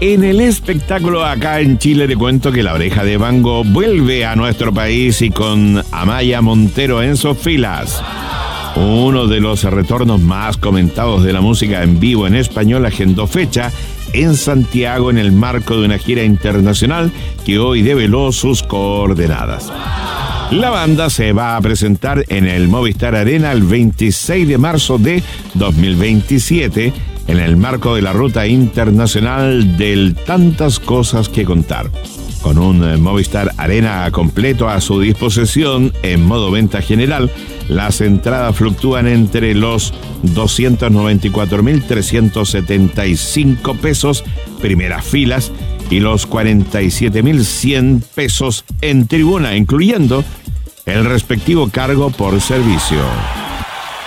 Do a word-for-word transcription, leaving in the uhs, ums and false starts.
En el espectáculo acá en Chile te cuento que La Oreja de Van Gogh vuelve a nuestro país y con Amaya Montero en sus filas. Uno de los retornos más comentados de la música en vivo en español agendó fecha en Santiago en el marco de una gira internacional que hoy develó sus coordenadas. La banda se va a presentar en el Movistar Arena el veintiséis de marzo de dos mil veintisiete en el marco de la ruta internacional del Tantas Cosas que Contar. Con un Movistar Arena completo a su disposición en modo venta general, las entradas fluctúan entre los doscientos noventa y cuatro mil trescientos setenta y cinco pesos primeras filas y los cuarenta y siete mil cien pesos en tribuna, incluyendo el respectivo cargo por servicio.